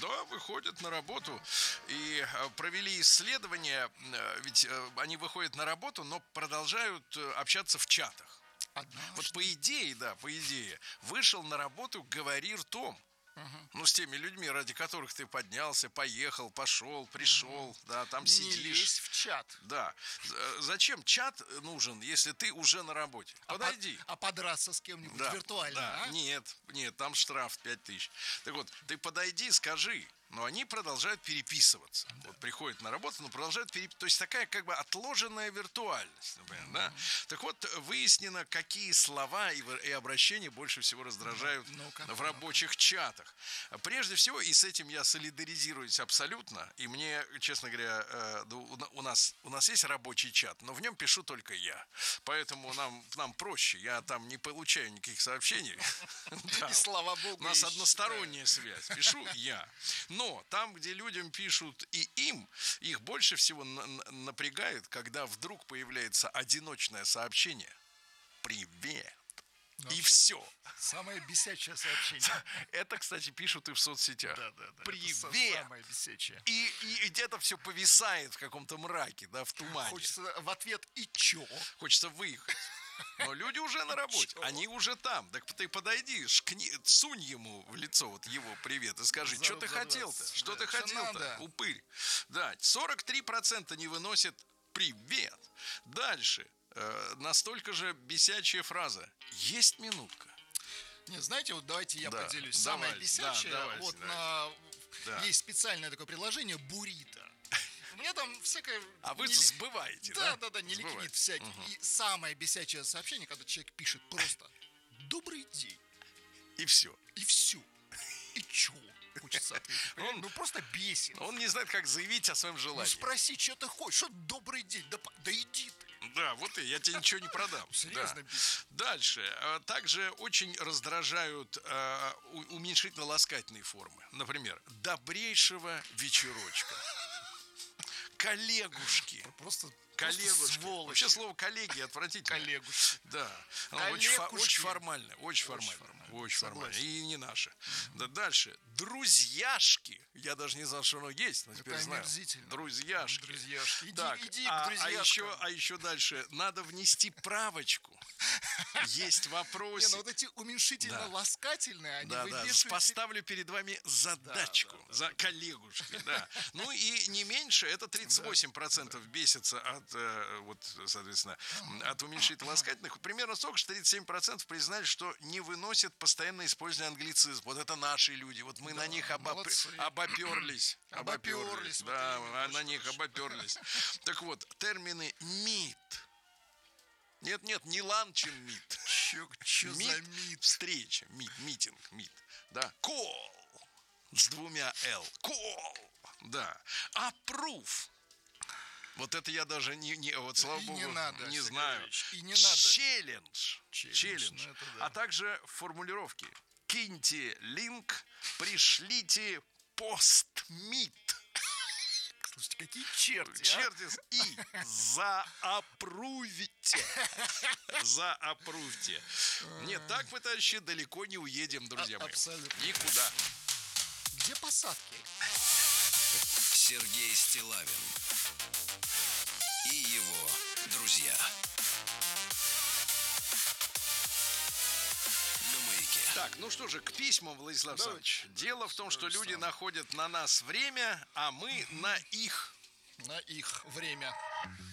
Да, выходят на работу и провели исследование, ведь они выходят на работу, но продолжают общаться в чатах. Вот по идее, да, по идее, вышел на работу, говори ртом. Ну, с теми людьми, ради которых ты поднялся, поехал, пошел, пришел, да, там Не сидишь. лезь в чат. Да. Зачем чат нужен, если ты уже на работе? Подойди. А подраться с кем-нибудь Да, виртуально, да. а? Нет, там штраф 5000. Так вот, ты подойди, скажи. Но они продолжают переписываться. Да. Вот приходят на работу, но продолжают переписываться. То есть такая как бы отложенная виртуальность, например, да? Так вот, выяснено, какие слова и обращения больше всего раздражают в рабочих чатах. Прежде всего, и с этим я солидаризируюсь абсолютно, и мне, честно говоря, у нас есть рабочий чат, но в нем пишу только я. Поэтому нам проще. Я там не получаю никаких сообщений. И слава богу. У нас односторонняя связь. Пишу я. Но там, где людям пишут и их больше всего напрягает, когда вдруг появляется одиночное сообщение. Привет. И все. Самое бесячее сообщение. Это, кстати, пишут и в соцсетях. Да. Привет. Самое бесячее. И где-то все повисает в каком-то мраке, да, в тумане. Хочется в ответ и чё? Хочется выехать. Но люди уже на работе, они уже там. Так ты подойди, сунь ему в лицо вот его привет и скажи, что ты хотел-то? Что ты хотел-то, упырь? Да, 43% не выносят привет. Дальше. Настолько же бесячая фраза. Есть минутка? Не, знаете, вот давайте я поделюсь. Самое бесячее, есть специальное такое приложение Бурито. У меня там всякое... А вы сбываете, да? Да, не ликвид всякий. И самое бесячее сообщение, когда человек пишет просто «Добрый день». И все. И все. И чё? Хочется ответить. Он просто бесит. Он не знает, как заявить о своем желании. Спроси, что ты хочешь. Что добрый день? Да иди ты. Да, вот я тебе ничего не продам. Серьезно бесит. Дальше. Также очень раздражают уменьшительно-ласкательные формы. Например, добрейшего вечерочка. Коллегушки. Просто коллегушки. Сволочи. Вообще слово коллеги отвратительно. Коллегушки. Да. Коллегушки. Очень формально. Очень формально. И не наши. Да, дальше. Друзьяшки. Я даже не знал, что оно есть, но теперь знаю. Друзьяшки. Иди к друзьяшкам. А еще дальше. Надо внести правочку. Есть вопросы. Вот эти уменьшительно-ласкательные, они выбешивают. Поставлю перед вами задачку. За коллегушки. Да. Ну и не меньше, это 38% бесится от, соответственно, от уменьшительно-ласкательных. Примерно столько, что 37% признали, что не выносят постоянное использование англицизма. Вот это наши люди. Вот мы на них обоперлись. Да, на них обоперлись. Так вот, термины «мит». Нет, не ланчем мит. Чё за мит? Встреча, митинг. Да. Call. С 2 L. Call. Да. Approve. Вот это я даже вот слава богу, не знаю. И не надо. Челлендж. А также формулировки. Киньте линк, пришлите постмит. Слушайте, какие черти, и заапрувите. Нет, так мы, товарищи, далеко не уедем, друзья мои. Абсолютно. Никуда. Где посадки? Сергей Стиллавин и его друзья. Так, ну что же, к письмам, Владислав Александрович. Дело в том, что люди находят на нас время, а мы на их. На их время.